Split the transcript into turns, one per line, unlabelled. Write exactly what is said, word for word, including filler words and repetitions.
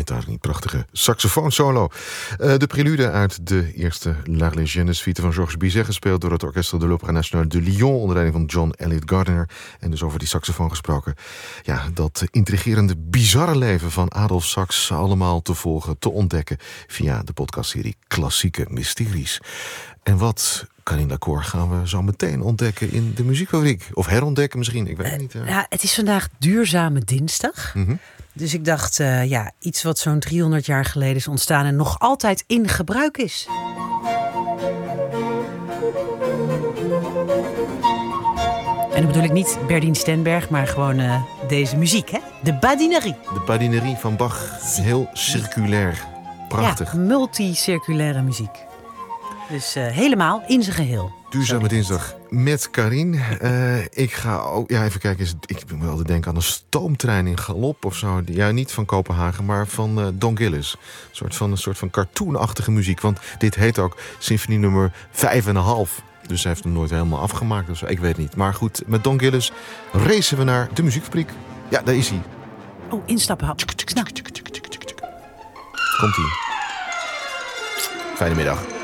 met daar een prachtige saxofoonsolo. Uh, de prelude uit de eerste La Légende suite van Georges Bizet, gespeeld door het Orchestre de l'Opéra National de Lyon onder leiding van John Elliott Gardiner. En dus over die saxofoon gesproken. Ja, dat intrigerende, bizarre leven van Adolphe Sax allemaal te volgen, te ontdekken via de podcastserie Klassieke Mysteries. En wat, Carine Dacour, gaan we zo meteen ontdekken in de muziekfabriek? Of herontdekken misschien, ik weet het niet. Uh.
Ja, het is vandaag duurzame dinsdag.
Mm-hmm.
Dus ik dacht, uh, ja, iets wat zo'n driehonderd jaar geleden is ontstaan en nog altijd in gebruik is. En dan bedoel ik niet Berdien Stenberg, maar gewoon uh, deze muziek, hè? De badinerie.
De badinerie van Bach, heel circulair. Prachtig.
Ja, multicirculaire muziek. Dus uh, helemaal in zijn geheel.
Duurzame dinsdag met Carine. Uh, ik ga ook, ja, even kijken. Ik moet wel denken aan een stoomtrein in galop of zo. Ja, niet van Kopenhagen, maar van uh, Don Gillis. Een soort van, een soort van cartoonachtige muziek. Want dit heet ook symfonie nummer vijf en een half. Dus hij heeft hem nooit helemaal afgemaakt of zo. Ik weet niet. Maar goed, met Don Gillis racen we naar de muziekfabriek. Ja, daar is hij.
Oh, instappen. Hap.
Komt-ie. Fijne middag.